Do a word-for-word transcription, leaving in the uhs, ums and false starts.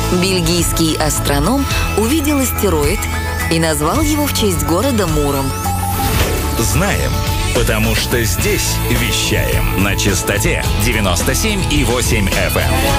Бельгийский астроном увидел астероид и назвал его в честь города Муром. Знаем, потому что здесь вещаем на частоте девяносто семь и восемь эф эм.